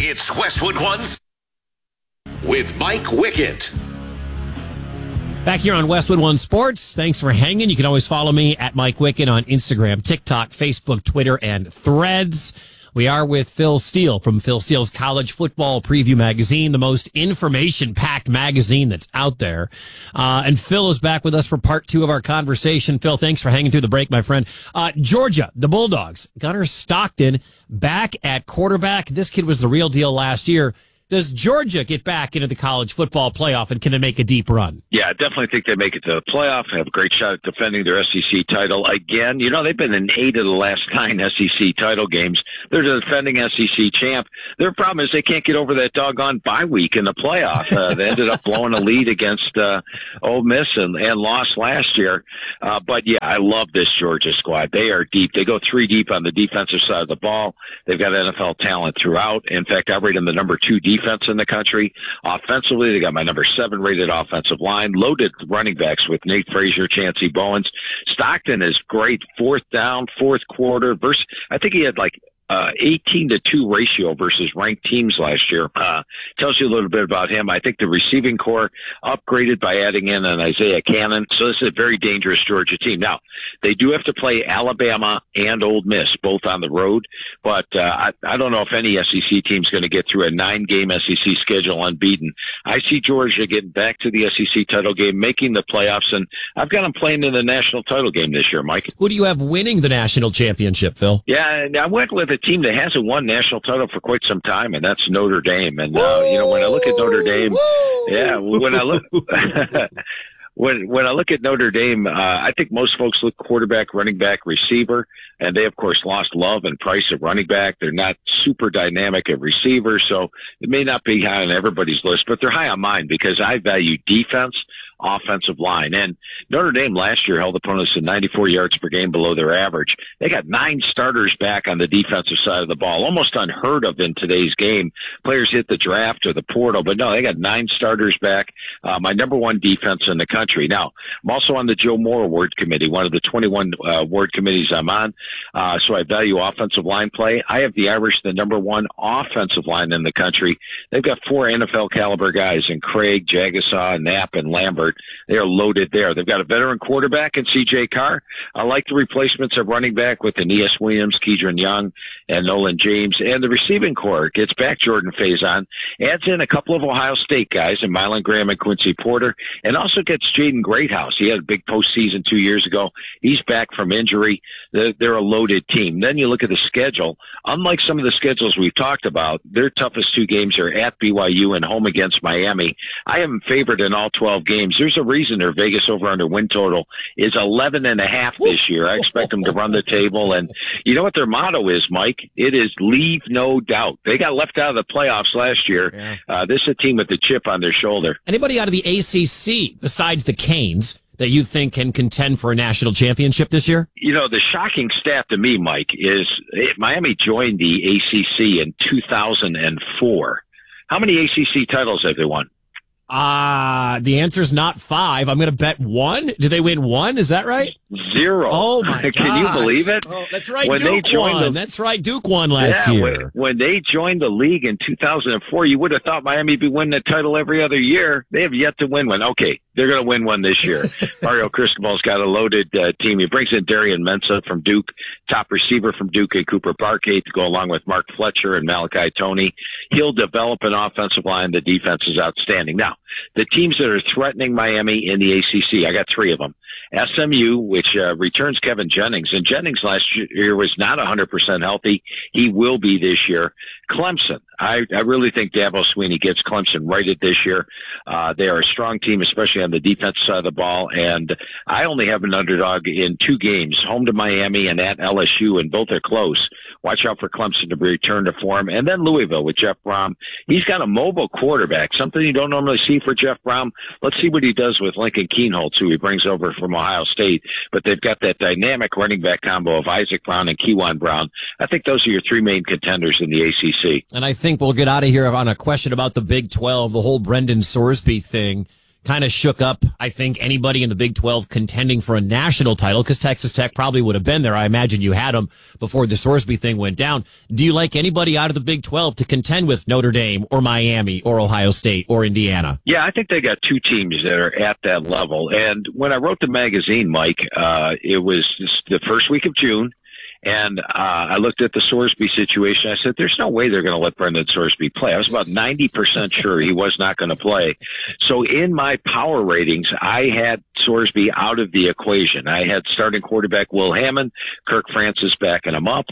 It's Westwood Ones with Mike Wickett. Back here on Westwood One Sports. Thanks for hanging. You can always follow me at Mike Wickett on Instagram, TikTok, Facebook, Twitter, and Threads. We are with Phil Steele from Phil Steele's College Football Preview Magazine, the most information-packed magazine that's out there. And Phil is back with us for part 2 of our conversation. Phil, thanks for hanging through the break, my friend. Georgia, the Bulldogs, Gunnar Stockton back at quarterback. This kid was the real deal last year. Does Georgia get back into the college football playoff, and can they make a deep run? Yeah, I definitely think they make it to the playoff, have a great shot at defending their SEC title again. You know, they've been in 8 of the last 9 SEC title games. They're the defending SEC champ. Their problem is they can't get over that doggone bye week in the playoff. They ended up blowing a lead against Ole Miss and lost last year. But, yeah, I love this Georgia squad. They are deep. They go 3 deep on the defensive side of the ball. They've got NFL talent throughout. In fact, I rate them the number 2 defense in the country. Offensively, they got my number 7 rated offensive line, loaded running backs with Nate Frazier, Chancey Bowens. Stockton is great. 4th down, 4th quarter. I think he had 18-2 ratio versus ranked teams last year. Tells you a little bit about him. I think the receiving core upgraded by adding in an Isaiah Cannon. So this is a very dangerous Georgia team. Now, they do have to play Alabama and Ole Miss, both on the road. But I don't know if any SEC team is going to get through a 9-game SEC schedule unbeaten. I see Georgia getting back to the SEC title game, making the playoffs, and I've got them playing in the national title game this year, Mike. Who do you have winning the national championship, Phil? Yeah, and I went with a team that hasn't won national title for quite some time, and that's Notre Dame. And, when I look at Notre Dame, when I look, when I look at Notre Dame, I think most folks look quarterback, running back, receiver, and they, of course, lost Love and Price at running back. They're not super dynamic at receiver, so it may not be high on everybody's list, but they're high on mine because I value defense, offensive line. And Notre Dame last year held opponents to 94 yards per game below their average. They got 9 starters back on the defensive side of the ball, almost unheard of in today's game. Players hit the draft or the portal, but no, they got 9 starters back. My number 1 defense in the country. Now, I'm also on the Joe Moore Award Committee, one of the 21 award committees I'm on. So I value offensive line play. I have the Irish, the number 1 offensive line in the country. They've got 4 NFL caliber guys in Craig, Jagasaw, Knapp, and Lambert. They are loaded there. They've got a veteran quarterback in C.J. Carr. I like the replacements of running back with Aeneas Williams, Keidron Young, and Nolan James. And the receiving core gets back Jordan Faison, adds in a couple of Ohio State guys in Milan Graham and Quincy Porter, and also gets Jaden Greathouse. He had a big postseason 2 years ago. He's back from injury. They're a loaded team. Then you look at the schedule. Unlike some of the schedules we've talked about, their toughest 2 games are at BYU and home against Miami. I am favored in all 12 games. There's a reason their Vegas over-under win total is 11.5 this year. I expect them to run the table. And you know what their motto is, Mike? It is leave no doubt. They got left out of the playoffs last year. Yeah. This is a team with the chip on their shoulder. Anybody out of the ACC besides the Canes that you think can contend for a national championship this year? You know, the shocking stat to me, Mike, is Miami joined the ACC in 2004. How many ACC titles have they won? The answer's not 5. I'm going to bet 1. Did they win 1? Is that right? 0. Oh my God! Can you believe it? Oh, that's right. Duke won. That's right. Duke won last year. When they joined the league in 2004, you would have thought Miami would be winning the title every other year. They have yet to win one. Okay, they're going to win one this year. Mario Cristobal's got a loaded team. He brings in Darian Mensah from Duke, top receiver from Duke, and Cooper Parkey to go along with Mark Fletcher and Malachi Toney. He'll develop an offensive line. The defense is outstanding. Now, the teams that are threatening Miami in the ACC, I got 3 of them. SMU, which returns Kevin Jennings, and Jennings last year was not 100% healthy. He will be this year. Clemson, I really think Dabo Swinney gets Clemson righted this year. They are a strong team, especially on the defensive side of the ball, and I only have an underdog in 2 games, home to Miami and at LSU, and both are close. Watch out for Clemson to return to form. And then Louisville with Jeff Brom. He's got a mobile quarterback, something you don't normally see for Jeff Brom. Let's see what he does with Lincoln Keenholz, who he brings over from Ohio State. But they've got that dynamic running back combo of Isaac Brown and Kewan Brown. I think those are your 3 main contenders in the ACC. And I think we'll get out of here on a question about the Big 12, the whole Brendan Sorsby thing. kind of shook up, I think, anybody in the Big 12 contending for a national title, because Texas Tech probably would have been there. I imagine you had them before the Sorsby thing went down. Do you like anybody out of the Big 12 to contend with Notre Dame or Miami or Ohio State or Indiana? Yeah, I think they got two teams that are at that level. And when I wrote the magazine, Mike, it was the first week of June. And I looked at the Sorsby situation. I said, there's no way they're going to let Brendan Sorsby play. I was about 90% sure he was not going to play. So in my power ratings, I had Sorsby out of the equation. I had starting quarterback Will Hammond, Kirk Francis backing him up.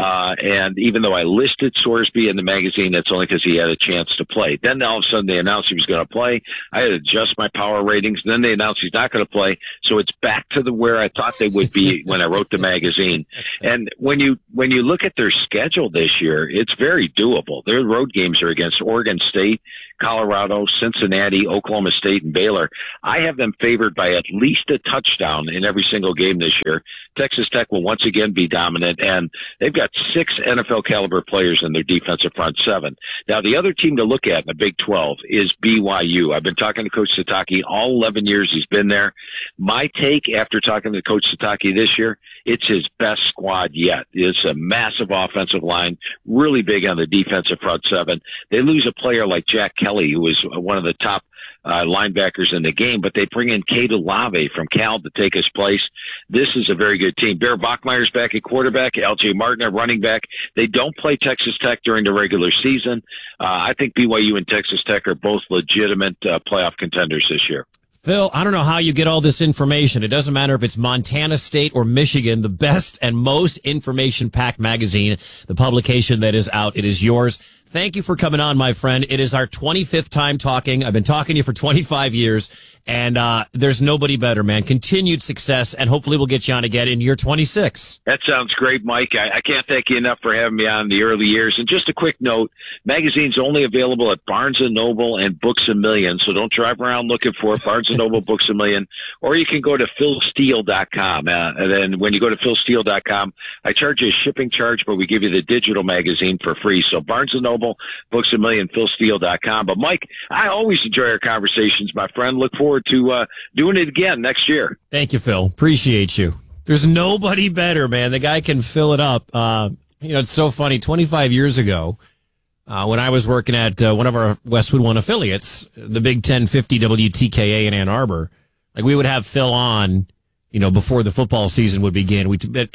And even though I listed Sorsby in the magazine, that's only because he had a chance to play. Then all of a sudden they announced he was going to play. I had to adjust my power ratings. Then they announced he's not going to play. So it's back to where I thought they would be when I wrote the magazine. And when you look at their schedule this year, it's very doable. Their road games are against Oregon State, Colorado, Cincinnati, Oklahoma State, and Baylor. I have them favored by at least a touchdown in every single game this year. Texas Tech will once again be dominant, and they've got 6 NFL caliber players in their defensive front 7. Now, the other team to look at in the Big 12 is BYU. I've been talking to Coach Satake all 11 years he's been there. My take after talking to Coach Satake this year, it's his best squad yet. It's a massive offensive line, really big on the defensive front 7. They lose a player like Jack Kelly, who was one of the top linebackers in the game, but they bring in Cade Olave from Cal to take his place. This is a very good team. Bear Bachmeier's back at quarterback, LJ Martin at running back. They don't play Texas Tech during the regular season. I think BYU and Texas Tech are both legitimate playoff contenders this year. Phil, I don't know how you get all this information. It doesn't matter if it's Montana State or Michigan, the best and most information-packed magazine, the publication that is out, it is yours. Thank you for coming on, my friend. It is our 25th time talking. I've been talking to you for 25 years, and there's nobody better, man. Continued success, and hopefully we'll get you on again in year 26. That sounds great, Mike. I can't thank you enough for having me on the early years. And just a quick note, magazine's only available at Barnes & Noble and Books A Million, so don't drive around looking for it. Barnes & Noble, Books A Million, or you can go to philsteele.com. And then when you go to philsteele.com, I charge you a shipping charge, but we give you the digital magazine for free. So Barnes & Noble, Books A Million, philsteele.com. But Mike, I always enjoy our conversations, my friend. Look forward to doing it again next year. Thank you, Phil. Appreciate you. There's nobody better, man. The guy can fill it up. It's so funny. 25 years ago, when I was working at one of our Westwood One affiliates, the Big 1050 WTKA in Ann Arbor, like we would have Phil on, before the football season would begin.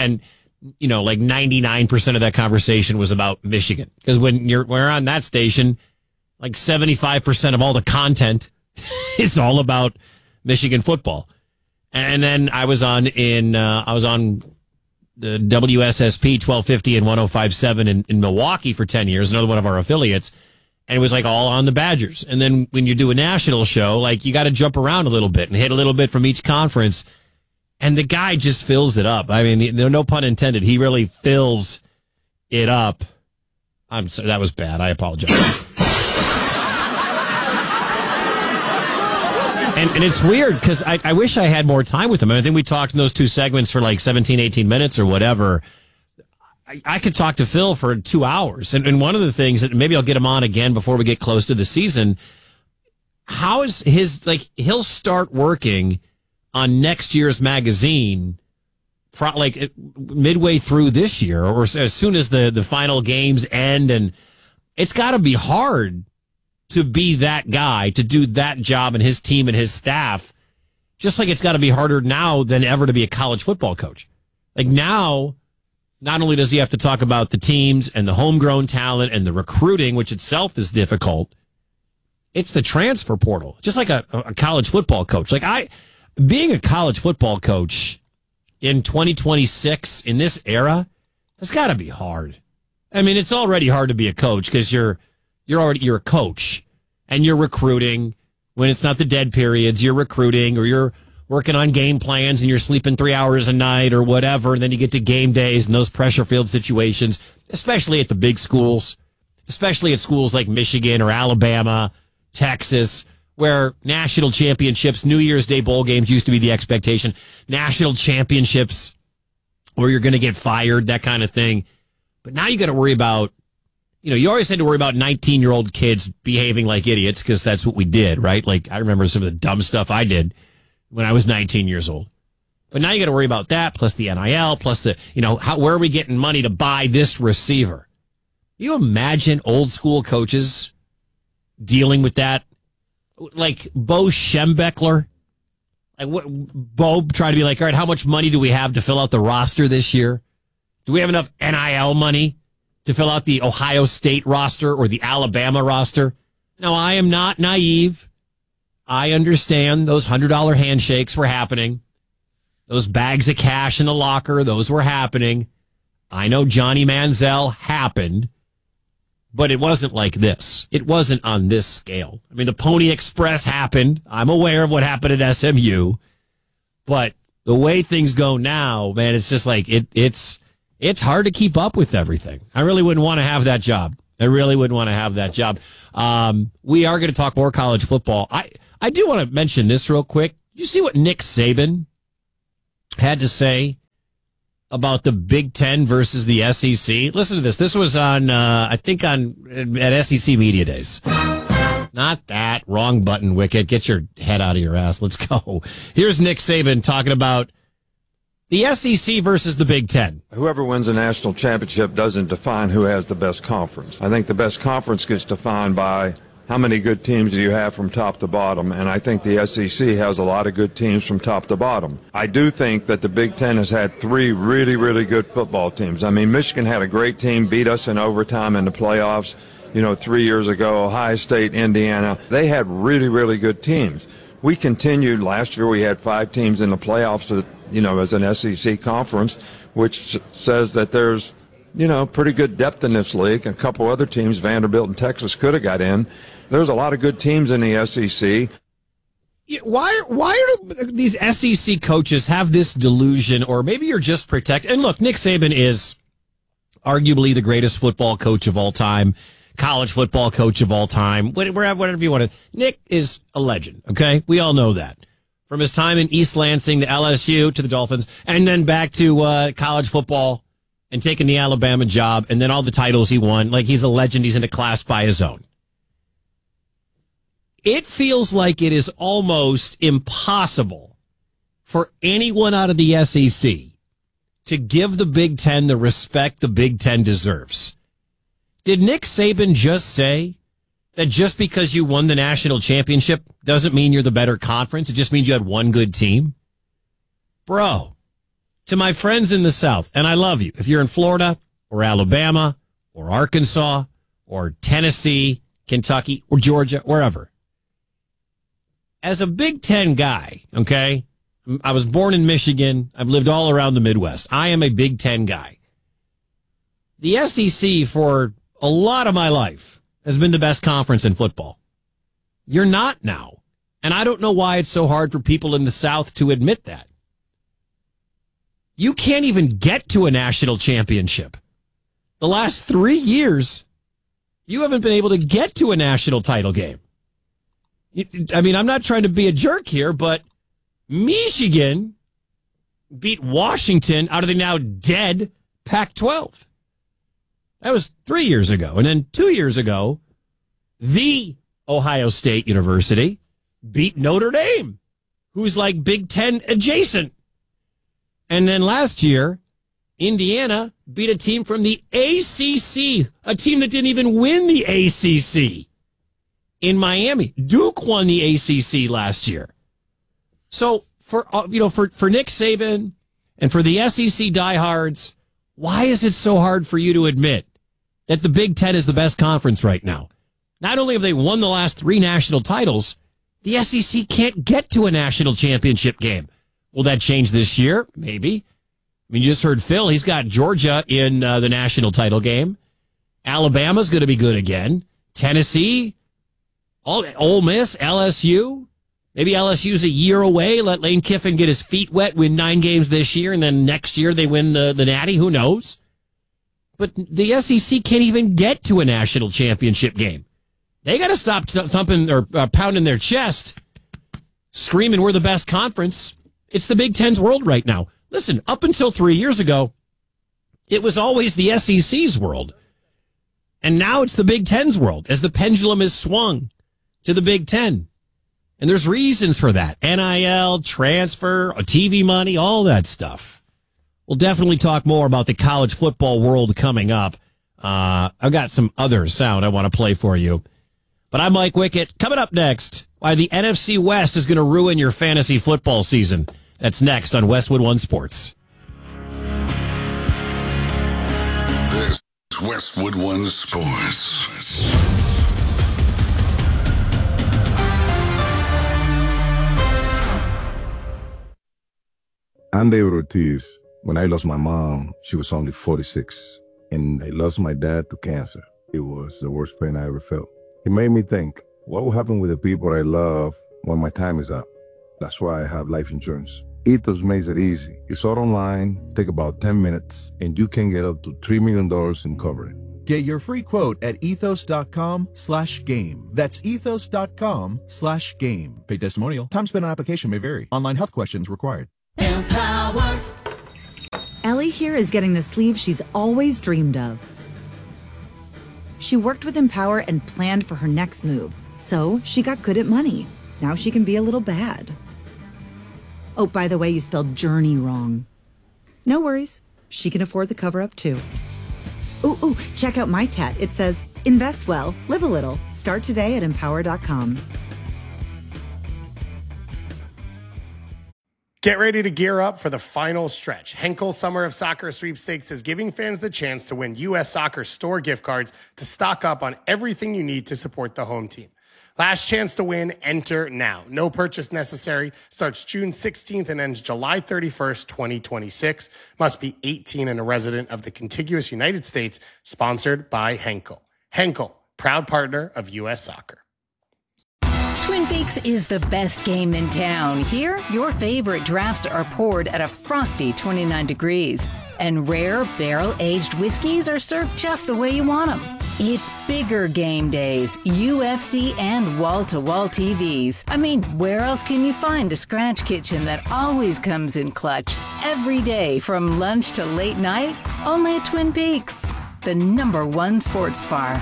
Like 99% of that conversation was about Michigan. Because when we're on that station, like 75% of all the content is all about Michigan football. And then I was on the WSSP 1250 and 105.7 in Milwaukee for 10 years, another one of our affiliates. And it was like all on the Badgers. And then when you do a national show, like you got to jump around a little bit and hit a little bit from each conference. And the guy just fills it up. I mean, no pun intended. He really fills it up. I'm sorry, that was bad. I apologize. And it's weird because I wish I had more time with him. I think we talked in those 2 segments for like 17, 18 minutes or whatever. I could talk to Phil for 2 hours. And one of the things that maybe I'll get him on again before we get close to the season. How is he'll start working on next year's magazine, midway through this year, or as soon as the final games end, and it's got to be hard to be that guy, to do that job, and his team and his staff, just like it's got to be harder now than ever to be a college football coach. Like now, not only does he have to talk about the teams and the homegrown talent and the recruiting, which itself is difficult, it's the transfer portal, just like a college football coach. Being a college football coach in 2026 in this era, it's got to be hard. I mean, it's already hard to be a coach because you're a coach and you're recruiting when it's not the dead periods. You're recruiting, or you're working on game plans and you're sleeping 3 hours a night or whatever. And then you get to game days and those pressure filled situations, especially at the big schools, especially at schools like Michigan or Alabama, Texas, where national championships, New Year's Day bowl games used to be the expectation. National championships where you're going to get fired, that kind of thing. But now you got to worry about you always had to worry about 19-year-old kids behaving like idiots because that's what we did, right? Like, I remember some of the dumb stuff I did when I was 19 years old. But now you got to worry about that, plus the NIL, plus the, where are we getting money to buy this receiver? You imagine old school coaches dealing with that? Like Bo Schembechler? Like, Bo tried to be like, all right, how much money do we have to fill out the roster this year? Do we have enough NIL money to fill out the Ohio State roster or the Alabama roster? Now, I am not naive. I understand those $100 handshakes were happening. Those bags of cash in the locker, those were happening. I know Johnny Manziel happened, but it wasn't like this. It wasn't on this scale. I mean, the Pony Express happened. I'm aware of what happened at SMU, but the way things go now, man, it's just like it's hard to keep up with everything. I really wouldn't want to have that job. We are going to talk more college football. I do want to mention this real quick. You see what Nick Saban had to say about the Big Ten versus the SEC? Listen to this. This was on, at SEC Media Days. Not that. Wrong button, Wicket. Get your head out of your ass. Let's go. Here's Nick Saban talking about the SEC versus the Big Ten. Whoever wins a national championship doesn't define who has the best conference. I think the best conference gets defined by how many good teams do you have from top to bottom, and I think the SEC has a lot of good teams from top to bottom. I do think that the Big Ten has had three really, really good football teams. I mean, Michigan had a great team, beat us in overtime in the playoffs, 3 years ago. Ohio State, Indiana, they had really, really good teams. We continued. Last year we had 5 teams in the playoffs, as an SEC conference, which says that there's, pretty good depth in this league. A couple other teams, Vanderbilt and Texas, could have got in. There's a lot of good teams in the SEC. Why do these SEC coaches have this delusion, or maybe you're just protected? And look, Nick Saban is arguably the greatest football coach of all time, college football coach of all time, whatever you want to. Nick is a legend, okay? We all know that. From his time in East Lansing to LSU to the Dolphins, and then back to college football and taking the Alabama job, and then all the titles he won. Like, he's a legend. He's in a class by his own. It feels like it is almost impossible for anyone out of the SEC to give the Big Ten the respect the Big Ten deserves. Did Nick Saban just say that just because you won the national championship doesn't mean you're the better conference? It just means you had one good team? Bro, to my friends in the South, and I love you, if you're in Florida or Alabama or Arkansas or Tennessee, Kentucky or Georgia, wherever, as a Big Ten guy, okay, I was born in Michigan. I've lived all around the Midwest. I am a Big Ten guy. The SEC for a lot of my life has been the best conference in football. You're not now. And I don't know why it's so hard for people in the South to admit that. You can't even get to a national championship. The last 3 years, you haven't been able to get to a national title game. I mean, I'm not trying to be a jerk here, but Michigan beat Washington out of the now dead Pac-12. That was 3 years ago. And then 2 years ago, the Ohio State University beat Notre Dame, who's like Big Ten adjacent. And then last year, Indiana beat a team from the ACC, a team that didn't even win the ACC. In Miami, Duke won the ACC last year. So for Nick Saban and for the SEC diehards, why is it so hard for you to admit that the Big Ten is the best conference right now? Not only have they won the last 3 national titles, the SEC can't get to a national championship game. Will that change this year? Maybe. I mean, you just heard Phil. He's got Georgia in the national title game. Alabama's going to be good again. Tennessee. Ole Miss, LSU. Maybe LSU's a year away. Let Lane Kiffin get his feet wet, win 9 games this year, and then next year they win the Natty. Who knows? But the SEC can't even get to a national championship game. They got to stop thumping or pounding their chest, screaming we're the best conference. It's the Big Ten's world right now. Listen, up until 3 years ago, it was always the SEC's world. And now it's the Big Ten's world as the pendulum is swung to the Big Ten. And there's reasons for that. NIL, transfer, TV money, all that stuff. We'll definitely talk more about the college football world coming up. I've got some other sound I want to play for you. But I'm Mike Wickett. Coming up next, why the NFC West is going to ruin your fantasy football season. That's next on Westwood One Sports. This is Westwood One Sports. I'm David Ortiz. When I lost my mom, she was only 46, and I lost my dad to cancer. It was the worst pain I ever felt. It made me think, what will happen with the people I love when my time is up? That's why I have life insurance. Ethos makes it easy. It's all online, take about 10 minutes, and you can get up to $3 million in coverage. Get your free quote at ethos.com/game. That's ethos.com/game. Paid testimonial. Time spent on application may vary. Online health questions required. Empower. Ellie here is getting the sleeve she's always dreamed of. She worked with Empower and planned for her next move, so she got good at money. Now she can be a little bad. Oh, by the way, you spelled journey wrong. No worries. She can afford the cover-up, too. Ooh, check out my tat. It says, invest well, live a little. Start today at empower.com. Get ready to gear up for the final stretch. Henkel Summer of Soccer Sweepstakes is giving fans the chance to win U.S. Soccer store gift cards to stock up on everything you need to support the home team. Last chance to win, enter now. No purchase necessary. Starts June 16th and ends July 31st, 2026. Must be 18 and a resident of the contiguous United States. Sponsored by Henkel. Henkel, proud partner of U.S. Soccer. Twin Peaks is the best game in town. Here, your favorite drafts are poured at a frosty 29 degrees. And rare barrel-aged whiskeys are served just the way you want them. It's bigger game days, UFC, and wall-to-wall TVs. I mean, where else can you find a scratch kitchen that always comes in clutch? Every day, from lunch to late night, only at Twin Peaks, the #1 sports bar.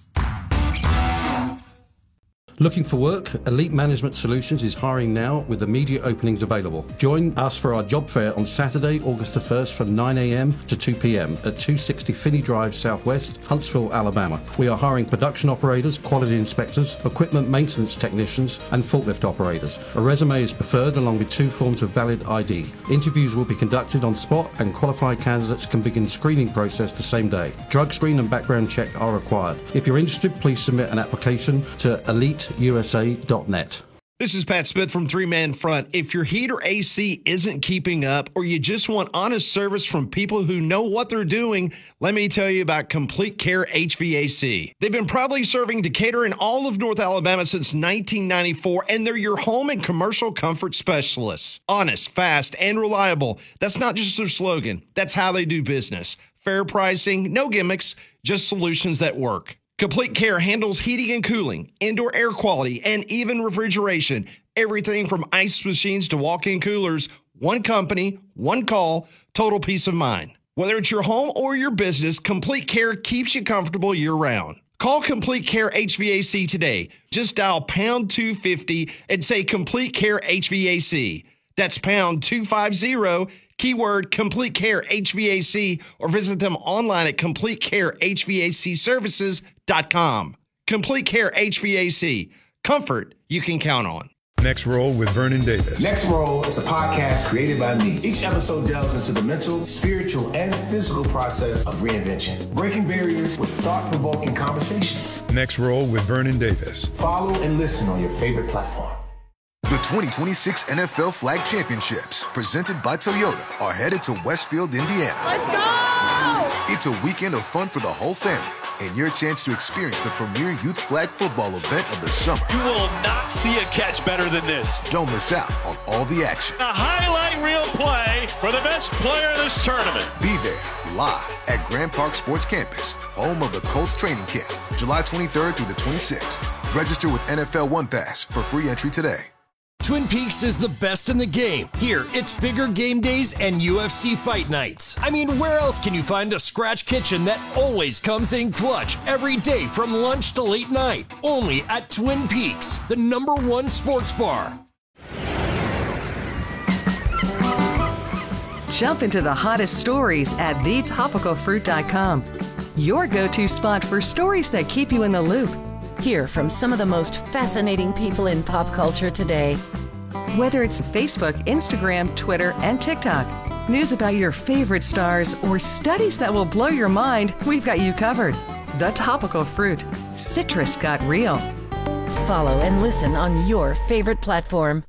Looking for work? Elite Management Solutions is hiring now with immediate openings available. Join us for our job fair on Saturday, August the 1st from 9 a.m. to 2 p.m. at 260 Finney Drive Southwest, Huntsville, Alabama. We are hiring production operators, quality inspectors, equipment maintenance technicians, and forklift operators. A resume is preferred along with 2 forms of valid ID. Interviews will be conducted on spot and qualified candidates can begin screening process the same day. Drug screen and background check are required. If you're interested, please submit an application to eliteusa.net. This is Pat Smith from Three Man Front. If your heat or AC isn't keeping up or you just want honest service from people who know what they're doing, let me tell you about Complete Care HVAC. They've been proudly serving Decatur and all of North Alabama since 1994, and they're your home and commercial comfort specialists. Honest, fast, and reliable. That's not just their slogan. That's how they do business. Fair pricing, no gimmicks, just solutions that work. Complete Care handles heating and cooling, indoor air quality, and even refrigeration. Everything from ice machines to walk-in coolers. One company, one call, total peace of mind. Whether it's your home or your business, Complete Care keeps you comfortable year-round. Call Complete Care HVAC today. Just dial pound 250 and say Complete Care HVAC. That's pound 250, keyword Complete Care HVAC, or visit them online at CompleteCareHVACservices.com. Complete Care HVAC. Comfort you can count on. Next Roll with Vernon Davis. Next Roll is a podcast created by me. Each episode delves into the mental, spiritual, and physical process of reinvention, breaking barriers with thought-provoking conversations. Next Roll with Vernon Davis. Follow and listen on your favorite platform. The 2026 NFL Flag Championships, presented by Toyota, are headed to Westfield, Indiana. Let's go! It's a weekend of fun for the whole family and your chance to experience the premier youth flag football event of the summer. You will not see a catch better than this. Don't miss out on all the action. A highlight reel play for the best player in this tournament. Be there live at Grand Park Sports Campus, home of the Colts training camp, July 23rd through the 26th. Register with NFL One Pass for free entry today. Twin Peaks is the best in the game. Here, it's bigger game days and UFC fight nights. I mean, where else can you find a scratch kitchen that always comes in clutch every day from lunch to late night? Only at Twin Peaks, the #1 sports bar. Jump into the hottest stories at thetopicalfruit.com. Your go-to spot for stories that keep you in the loop. Hear from some of the most fascinating people in pop culture today. Whether it's Facebook, Instagram, Twitter, and TikTok, news about your favorite stars, or studies that will blow your mind, we've got you covered. The Topical Fruit. Citrus got real. Follow and listen on your favorite platform.